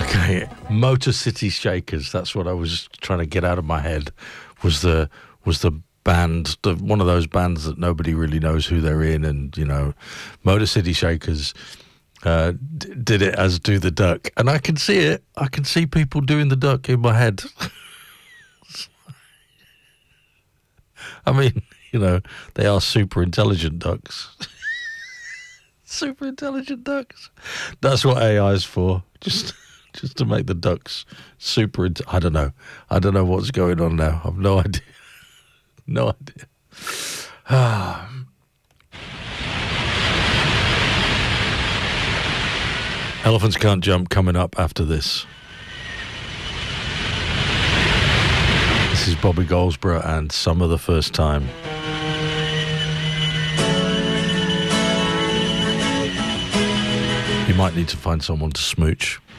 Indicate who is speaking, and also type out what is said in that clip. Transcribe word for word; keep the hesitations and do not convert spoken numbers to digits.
Speaker 1: Okay, Motor City Shakers. That's what I was trying to get out of my head. Was the was the band, the, one of those bands that nobody really knows who they're in, and you know, Motor City Shakers uh, d- did it as Do the Duck, and I can see it. I can see people doing the duck in my head. I mean, you know, they are super intelligent ducks. Super intelligent ducks. That's what A I is for. Just. Just to make the ducks super... Int- I don't know. I don't know what's going on now. I've no idea. No idea. Elephants Can't Jump coming up after this. This is Bobby Goldsboro and Summer the First Time. You might need to find someone to smooch.